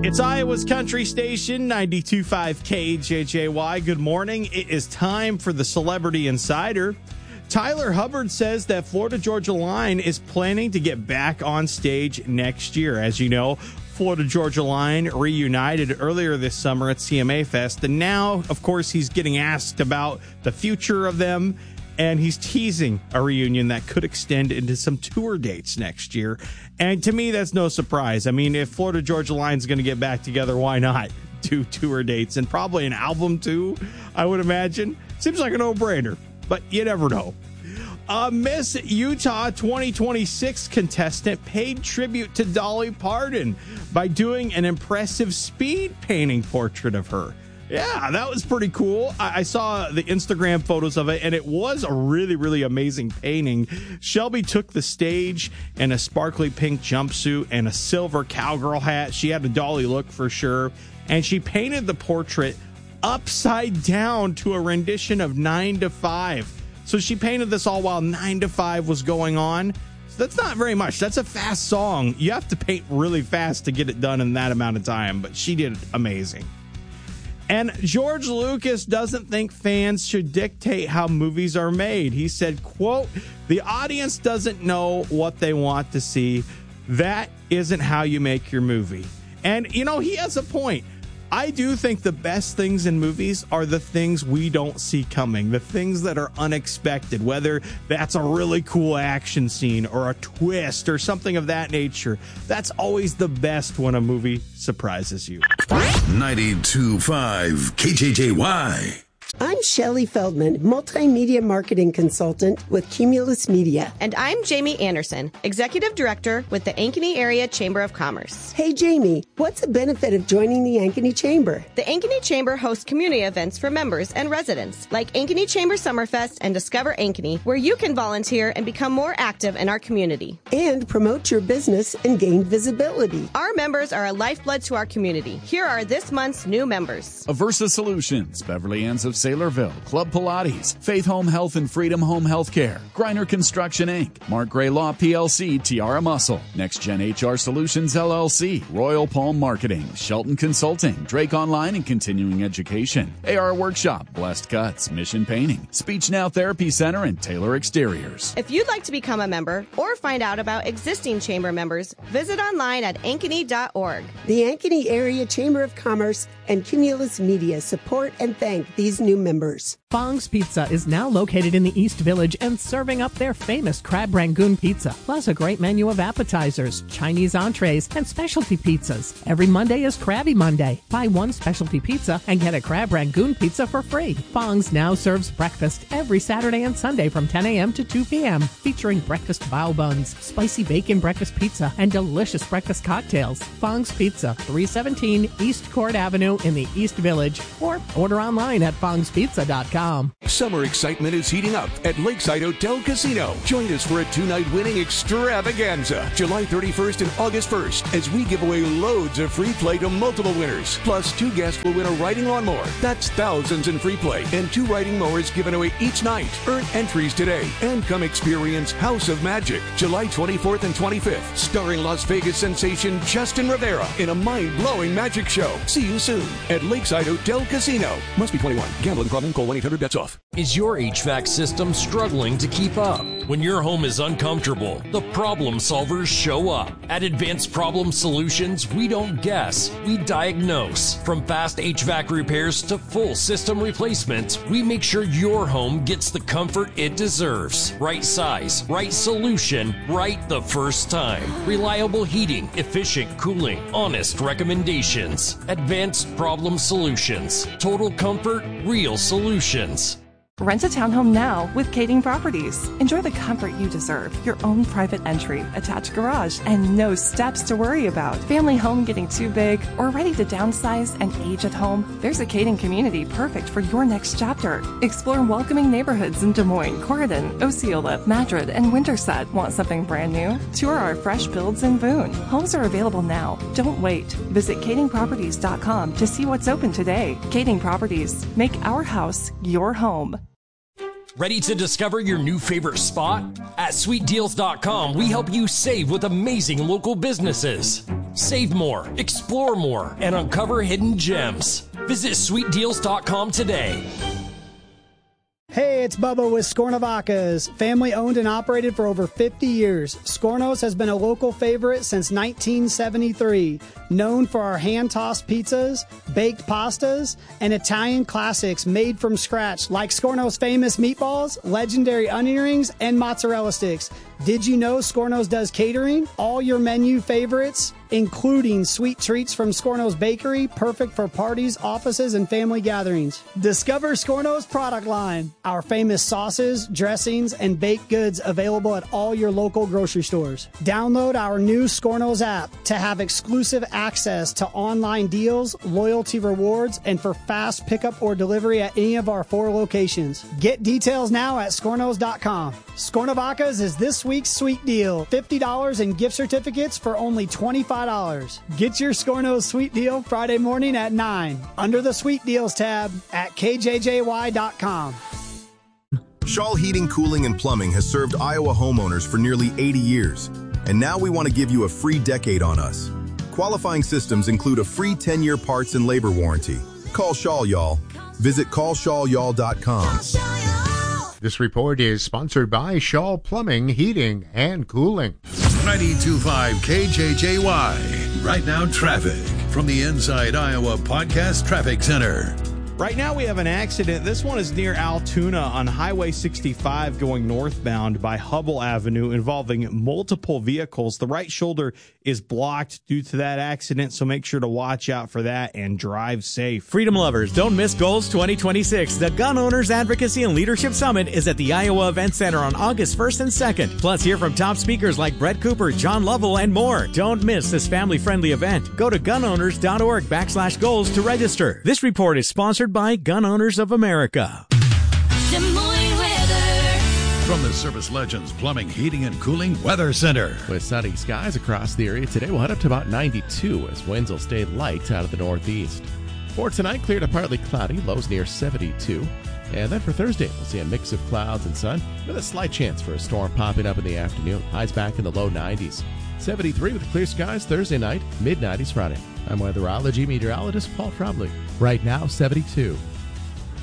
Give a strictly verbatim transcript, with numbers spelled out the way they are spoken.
It's Iowa's country station, ninety-two point five K J J Y. Good morning. It is time for the Celebrity Insider. Tyler Hubbard says that Florida Georgia Line is planning to get back on stage next year. As you know, Florida Georgia Line reunited earlier this summer at C M A Fest. And now, of course, he's getting asked about the future of them. And he's teasing a reunion that could extend into some tour dates next year. And to me, that's no surprise. I mean, if Florida Georgia Line's going to get back together, why not do tour dates? And probably an album, too, I would imagine. Seems like a no-brainer, but you never know. A Miss Utah twenty twenty-six contestant paid tribute to Dolly Parton by doing an impressive speed painting portrait of her. Yeah, that was pretty cool. I, I saw the Instagram photos of it, and it was a really, really amazing painting. Shelby took the stage in a sparkly pink jumpsuit and a silver cowgirl hat. She had a Dolly look for sure, and she painted the portrait upside down to a rendition of nine to five. So she painted this all while nine to five was going on. So that's not very much. That's a fast song. You have to paint really fast to get it done in that amount of time, but she did amazing. And George Lucas doesn't think fans should dictate how movies are made. He said, quote, "The audience doesn't know what they want to see. That isn't how you make your movie." And, you know, he has a point. I do think the best things in movies are the things we don't see coming, the things that are unexpected, whether that's a really cool action scene or a twist or something of that nature. That's always the best when a movie surprises you. ninety-two point five K J J Y. I'm Shelley Feldman, multimedia marketing consultant with Cumulus Media. And I'm Jamie Anderson, executive director with the Ankeny Area Chamber of Commerce. Hey, Jamie, what's the benefit of joining the Ankeny Chamber? The Ankeny Chamber hosts community events for members and residents, like Ankeny Chamber Summerfest and Discover Ankeny, where you can volunteer and become more active in our community. And promote your business and gain visibility. Our members are a lifeblood to our community. Here are this month's new members. Aversa Solutions, Beverly Ann's of Saylorville, Club Pilates, Faith Home Health and Freedom Home Healthcare, Griner Construction Incorporated, Mark Gray Law P L C, Tiara Muscle, Next Gen H R Solutions L L C, Royal Palm Marketing, Shelton Consulting, Drake Online and Continuing Education, A R Workshop, Blessed Cuts, Mission Painting, Speech Now Therapy Center, and Taylor Exteriors. If you'd like to become a member or find out about existing chamber members, visit online at ankeny dot org. The Ankeny Area Chamber of Commerce and Cumulus Media support and thank these new members. Fong's Pizza is now located in the East Village and serving up their famous crab rangoon pizza, plus a great menu of appetizers, Chinese entrees, and specialty pizzas. Every Monday is Krabby Monday. Buy one specialty pizza and get a crab rangoon pizza for free. Fong's now serves breakfast every Saturday and Sunday from ten a.m. to two p.m., featuring breakfast bao buns, spicy bacon breakfast pizza, and delicious breakfast cocktails. Fong's Pizza, three seventeen East Court Avenue in the East Village, or order online at fongs pizza dot com. Summer excitement is heating up at Lakeside Hotel Casino. Join us for a two-night winning extravaganza, July thirty-first and August first, as we give away loads of free play to multiple winners. Plus, two guests will win a riding lawnmower. That's thousands in free play, and two riding mowers given away each night. Earn entries today and come experience House of Magic, July twenty-fourth and twenty-fifth, starring Las Vegas sensation Justin Rivera in a mind-blowing magic show. See you soon at Lakeside Hotel Casino. Must be twenty-one. Gambling problem? Call one eight hundred bets off. Is your H V A C system struggling to keep up? When your home is uncomfortable, the problem solvers show up. At Advanced Problem Solutions, we don't guess, we diagnose. From fast H V A C repairs to full system replacements, we make sure your home gets the comfort it deserves. Right size, right solution, right the first time. Reliable heating, efficient cooling, honest recommendations. Advanced Problem Solutions. Total comfort, real solutions. Rent a townhome now with Kading Properties. Enjoy the comfort you deserve, your own private entry, attached garage, and no steps to worry about. Family home getting too big or ready to downsize and age at home? There's a Kading community perfect for your next chapter. Explore welcoming neighborhoods in Des Moines, Corydon, Osceola, Madrid, and Winterset. Want something brand new? Tour our fresh builds in Boone. Homes are available now. Don't wait. Visit kading properties dot com to see what's open today. Kading Properties. Make our house your home. Ready to discover your new favorite spot? At sweet deals dot com, we help you save with amazing local businesses. Save more, explore more, and uncover hidden gems. Visit sweet deals dot com today. Hey, it's Bubba with Skornovacas. Family owned and operated for over fifty years. Skornos has been a local favorite since nineteen seventy-three. Known for our hand-tossed pizzas, baked pastas, and Italian classics made from scratch like Skornos' famous meatballs, legendary onion rings, and mozzarella sticks. Did you know Skornos does catering? All your menu favorites, including sweet treats from Skornos Bakery, perfect for parties, offices, and family gatherings. Discover Skornos product line. Our famous sauces, dressings, and baked goods available at all your local grocery stores. Download our new Skornos app to have exclusive access to online deals, loyalty rewards, and for fast pickup or delivery at any of our four locations. Get details now at Skornos dot com. Skornovacas is this week's sweet deal. fifty dollars in gift certificates for only twenty-five dollars. Get your Skornos sweet deal Friday morning at nine under the sweet deals tab at K J J Y dot com. Shaw Heating, Cooling, and Plumbing has served Iowa homeowners for nearly eighty years. And now we want to give you a free decade on us. Qualifying systems include a free ten-year parts and labor warranty. Call Shaw, y'all. Visit call shaw y'all dot com. This report is sponsored by Shaw Plumbing, Heating, and Cooling. ninety-two point five K J J Y. Right now, traffic from the Inside Iowa Podcast Traffic Center. Right now we have an accident. This one is near Altoona on Highway sixty-five going northbound by Hubble Avenue involving multiple vehicles. The right shoulder is blocked due to that accident, so make sure to watch out for that and drive safe. Freedom lovers, don't miss Goals twenty twenty-six. The Gun Owners Advocacy and Leadership Summit is at the Iowa Event Center on August first and second. Plus, hear from top speakers like Brett Cooper, John Lovell, and more. Don't miss this family-friendly event. Go to gunowners.org backslash goals to register. This report is sponsored by Gun Owners of America. Des Moines weather. From the Service Legends Plumbing, Heating, and Cooling Weather Center. With sunny skies across the area today, we'll head up to about ninety-two as winds will stay light out of the northeast. For tonight, clear to partly cloudy, lows near seventy-two. And then for Thursday, we'll see a mix of clouds and sun with a slight chance for a storm popping up in the afternoon. Highs back in the low nineties. seventy-three with clear skies Thursday night, mid nineties Friday. I'm weatherology meteorologist Paul Trombley. Right now, seventy-two.